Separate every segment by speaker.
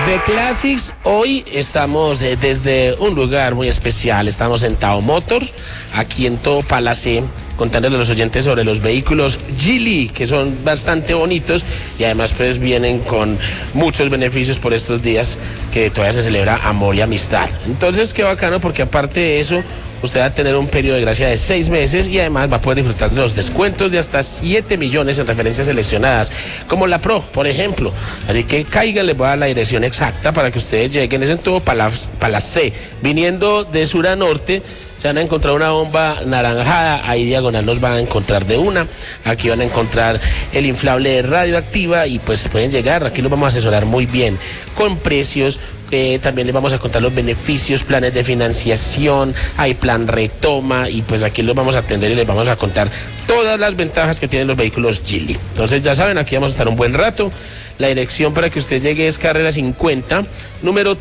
Speaker 1: The Classics, hoy estamos desde un lugar muy especial, estamos en Tao Motors, aquí en todo Palacé, contándole a los oyentes sobre los vehículos Geely, que son bastante bonitos y además pues vienen con muchos beneficios por estos días que todavía se celebra amor y amistad. Entonces qué bacano, porque aparte de eso, usted va a tener un periodo de gracia de 6 meses y además va a poder disfrutar de los descuentos de hasta 7 millones en referencias seleccionadas, como la Pro, por ejemplo. Así que caigan, les voy a dar la dirección exacta para que ustedes lleguen. Es en todo Palacé, viniendo de sur a norte. Se van a encontrar una bomba naranjada, ahí diagonal nos van a encontrar de una. Aquí van a encontrar el inflable de radioactiva y pues pueden llegar, aquí los vamos a asesorar muy bien, con precios. También les vamos a contar los beneficios, planes de financiación, hay plan retoma y pues aquí los vamos a atender y les vamos a contar todas las ventajas que tienen los vehículos Geely. Entonces ya saben, aquí vamos a estar un buen rato. La dirección para que usted llegue es carrera 50, número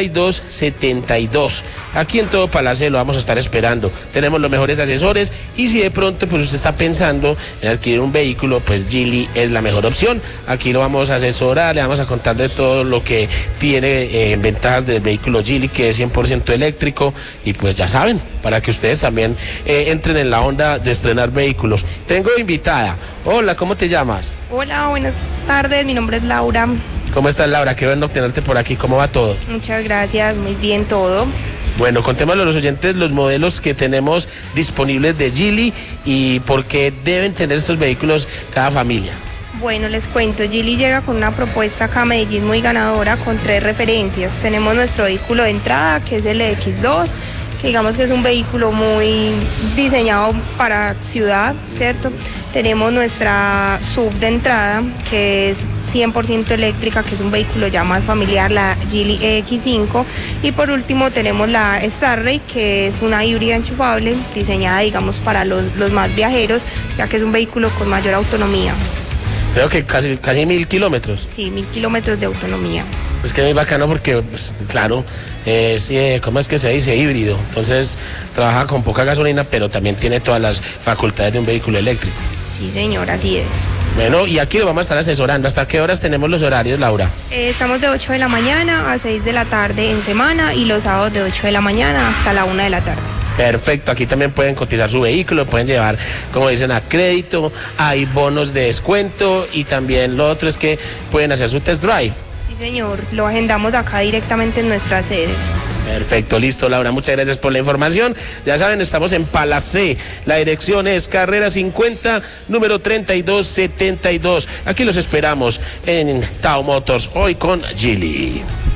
Speaker 1: 3272. Aquí en todo Palacé lo vamos a estar esperando. Tenemos los mejores asesores y si de pronto pues usted está pensando en adquirir un vehículo, pues Geely es la mejor opción. Aquí lo vamos a asesorar, le vamos a contar de todo lo que tiene ventajas del vehículo Geely, que es 100% eléctrico, y pues ya saben, para que ustedes también entren en la onda de estrenar vehículos. Tengo invitada. Hola, ¿cómo te llamas?
Speaker 2: Hola, buenas tardes, mi nombre es Laura.
Speaker 1: ¿Cómo estás, Laura? Qué bueno tenerte por aquí. ¿Cómo va todo?
Speaker 2: Muchas gracias, muy bien todo.
Speaker 1: Bueno, contémosle a los oyentes los modelos que tenemos disponibles de Geely y por qué deben tener estos vehículos cada familia.
Speaker 2: Bueno, les cuento, Geely llega con una propuesta acá a Medellín muy ganadora con 3 referencias. Tenemos nuestro vehículo de entrada, que es el X2, que digamos que es un vehículo muy diseñado para ciudad, ¿cierto? Tenemos nuestra sub de entrada, que es 100% eléctrica, que es un vehículo ya más familiar, la Geely X5. Y por último tenemos la Starray, que es una híbrida enchufable, diseñada digamos para los más viajeros, ya que es un vehículo con mayor autonomía.
Speaker 1: Creo que casi 1000 kilómetros.
Speaker 2: Sí, 1000 kilómetros de autonomía.
Speaker 1: Es que es muy bacano porque, pues, claro, es, ¿cómo es que se dice? Híbrido. Entonces, trabaja con poca gasolina, pero también tiene todas las facultades de un vehículo eléctrico.
Speaker 2: Sí, señor, así es.
Speaker 1: Bueno, y aquí lo vamos a estar asesorando. ¿Hasta qué horas tenemos los horarios, Laura?
Speaker 2: Estamos de 8 de la mañana a 6 de la tarde en semana y los sábados de 8 de la mañana hasta la 1 de la tarde.
Speaker 1: Perfecto, aquí también pueden cotizar su vehículo, pueden llevar, como dicen, a crédito, hay bonos de descuento y también lo otro es que pueden hacer su test drive.
Speaker 2: Sí, señor, lo agendamos acá directamente en nuestras sedes.
Speaker 1: Perfecto, listo, Laura, muchas gracias por la información. Ya saben, estamos en Palacé, la dirección es carrera 50, número 3272. Aquí los esperamos en Tao Motors, hoy con Geely.